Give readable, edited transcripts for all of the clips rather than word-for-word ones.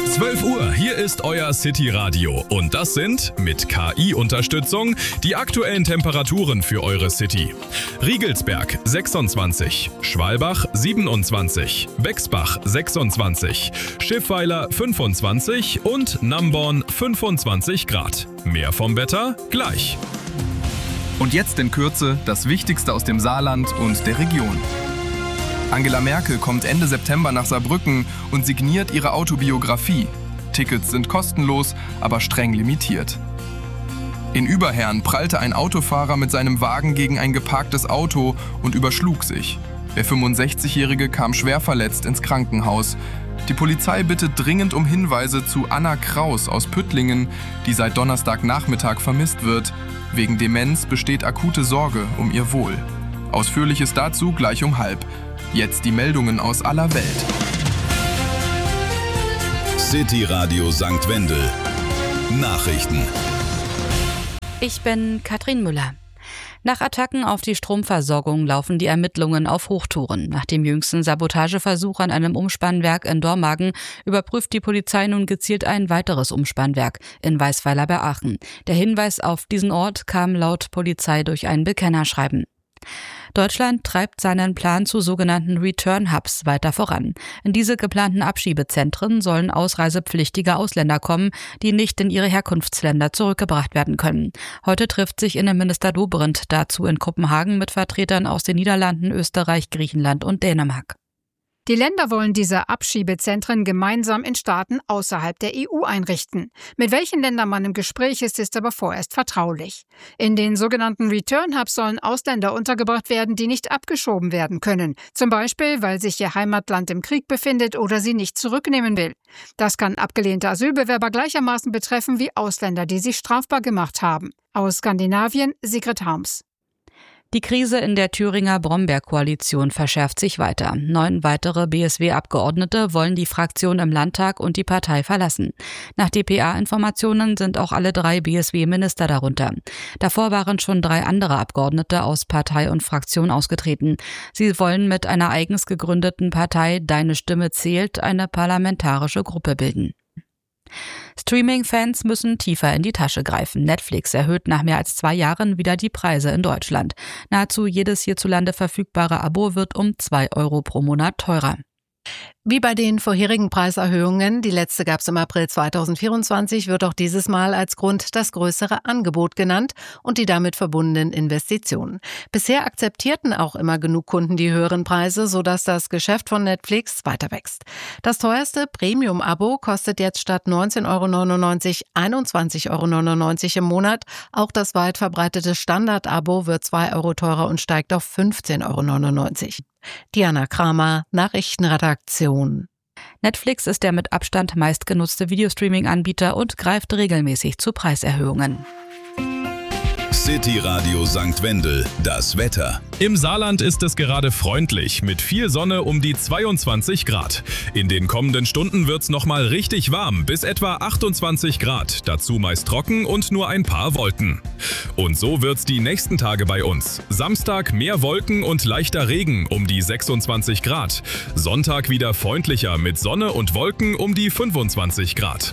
12 Uhr, hier ist euer City Radio und das sind, mit KI-Unterstützung, die aktuellen Temperaturen für eure City. Riegelsberg 26, Schwalbach 27, Bexbach 26, Schiffweiler 25 und Namborn 25 Grad. Mehr vom Wetter gleich. Und jetzt in Kürze das Wichtigste aus dem Saarland und der Region. Angela Merkel kommt Ende September nach Saarbrücken und signiert ihre Autobiografie. Tickets sind kostenlos, aber streng limitiert. In Überherrn prallte ein Autofahrer mit seinem Wagen gegen ein geparktes Auto und überschlug sich. Der 65-Jährige kam schwer verletzt ins Krankenhaus. Die Polizei bittet dringend um Hinweise zu Anna Kraus aus Püttlingen, die seit Donnerstagnachmittag vermisst wird. Wegen Demenz besteht akute Sorge um ihr Wohl. Ausführliches dazu gleich um 12:30. Jetzt die Meldungen aus aller Welt. City Radio St. Wendel. Nachrichten. Ich bin Katrin Müller. Nach Attacken auf die Stromversorgung laufen die Ermittlungen auf Hochtouren. Nach dem jüngsten Sabotageversuch an einem Umspannwerk in Dormagen überprüft die Polizei nun gezielt ein weiteres Umspannwerk in Weisweiler bei Aachen. Der Hinweis auf diesen Ort kam laut Polizei durch ein Bekennerschreiben. Deutschland treibt seinen Plan zu sogenannten Return-Hubs weiter voran. In diese geplanten Abschiebezentren sollen ausreisepflichtige Ausländer kommen, die nicht in ihre Herkunftsländer zurückgebracht werden können. Heute trifft sich Innenminister Dobrindt dazu in Kopenhagen mit Vertretern aus den Niederlanden, Österreich, Griechenland und Dänemark. Die Länder wollen diese Abschiebezentren gemeinsam in Staaten außerhalb der EU einrichten. Mit welchen Ländern man im Gespräch ist aber vorerst vertraulich. In den sogenannten Return-Hubs sollen Ausländer untergebracht werden, die nicht abgeschoben werden können. Zum Beispiel, weil sich ihr Heimatland im Krieg befindet oder sie nicht zurücknehmen will. Das kann abgelehnte Asylbewerber gleichermaßen betreffen wie Ausländer, die sich strafbar gemacht haben. Aus Skandinavien, Sigrid Harms. Die Krise in der Thüringer Brombeer-Koalition verschärft sich weiter. 9 weitere BSW-Abgeordnete wollen die Fraktion im Landtag und die Partei verlassen. Nach dpa-Informationen sind auch alle 3 BSW-Minister darunter. Davor waren schon 3 andere Abgeordnete aus Partei und Fraktion ausgetreten. Sie wollen mit einer eigens gegründeten Partei Deine Stimme zählt eine parlamentarische Gruppe bilden. Streaming-Fans müssen tiefer in die Tasche greifen. Netflix erhöht nach mehr als 2 Jahren wieder die Preise in Deutschland. Nahezu jedes hierzulande verfügbare Abo wird um 2 € pro Monat teurer. Wie bei den vorherigen Preiserhöhungen, die letzte gab es im April 2024, wird auch dieses Mal als Grund das größere Angebot genannt und die damit verbundenen Investitionen. Bisher akzeptierten auch immer genug Kunden die höheren Preise, sodass das Geschäft von Netflix weiter wächst. Das teuerste Premium-Abo kostet jetzt statt 19,99 € 21,99 € im Monat. Auch das weit verbreitete Standard-Abo wird 2 € teurer und steigt auf 15,99 €. Diana Kramer, Nachrichtenredaktion. Netflix ist der mit Abstand meistgenutzte Videostreaming-Anbieter und greift regelmäßig zu Preiserhöhungen. City Radio St. Wendel, das Wetter. Im Saarland ist es gerade freundlich, mit viel Sonne um die 22 Grad. In den kommenden Stunden wird's nochmal richtig warm, bis etwa 28 Grad. Dazu meist trocken und nur ein paar Wolken. Und so wird's die nächsten Tage bei uns. Samstag mehr Wolken und leichter Regen um die 26 Grad. Sonntag wieder freundlicher mit Sonne und Wolken um die 25 Grad.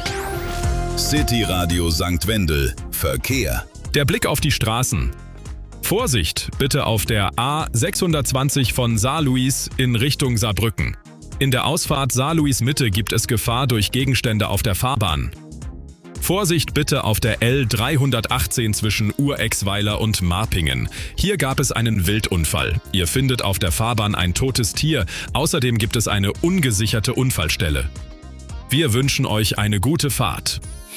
City Radio St. Wendel, Verkehr. Der Blick auf die Straßen. Vorsicht bitte auf der A620 von Saarlouis in Richtung Saarbrücken. In der Ausfahrt Saarlouis Mitte gibt es Gefahr durch Gegenstände auf der Fahrbahn. Vorsicht bitte auf der L318 zwischen Urexweiler und Marpingen. Hier gab es einen Wildunfall. Ihr findet auf der Fahrbahn ein totes Tier. Außerdem gibt es eine ungesicherte Unfallstelle. Wir wünschen euch eine gute Fahrt.